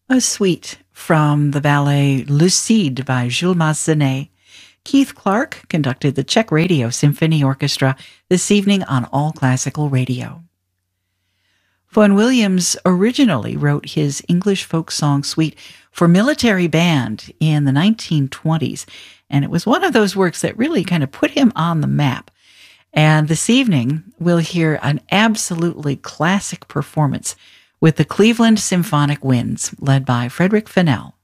A suite from the ballet Lucide by Jules Massenet. Keith Clark conducted the Czech Radio Symphony Orchestra this evening on All Classical Radio. Vaughan Williams originally wrote his English folk song suite for military band in the 1920s, and it was one of those works that really kind of put him on the map. And this evening, we'll hear an absolutely classic performance with the Cleveland Symphonic Winds, led by Frederick Fennell.